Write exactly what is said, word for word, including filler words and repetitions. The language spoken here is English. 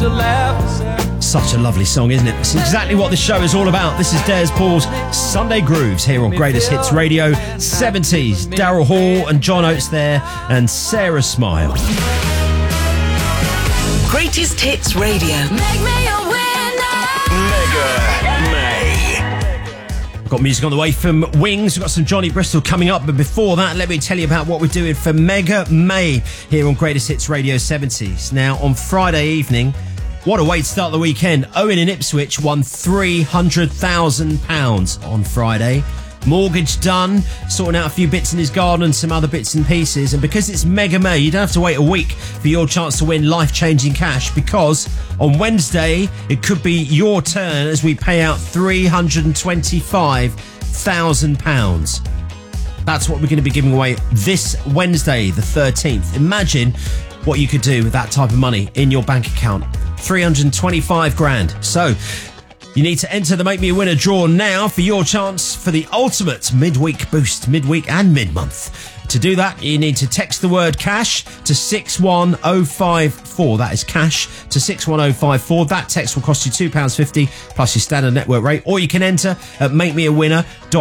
Such a lovely song, isn't it? It's exactly what this show is all about. This is Des Paul's Sunday Grooves here on Greatest Hits Radio seventies. Daryl Hall and John Oates there, and Sarah Smile. Greatest Hits Radio. Make me a winner. Mega May. Got music on the way from Wings. We've got some Johnny Bristol coming up, but before that, let me tell you about what we're doing for Mega May here on Greatest Hits Radio seventies. Now, on Friday evening, what a way to start the weekend. Owen in Ipswich won three hundred thousand pounds on Friday. Mortgage done, sorting out a few bits in his garden and some other bits and pieces. And because it's Mega May, you don't have to wait a week for your chance to win life-changing cash, because on Wednesday, it could be your turn as we pay out three hundred twenty-five thousand pounds. That's what we're going to be giving away this Wednesday, the thirteenth. Imagine what you could do with that type of money in your bank account. three hundred twenty-five grand. So you need to enter the Make Me a Winner draw now for your chance for the ultimate midweek boost, midweek and mid-month. To do that, you need to text the word cash to six one oh five four. That is cash to six one oh five four. That text will cost you two pounds fifty plus your standard network rate, or you can enter at make me a winner dot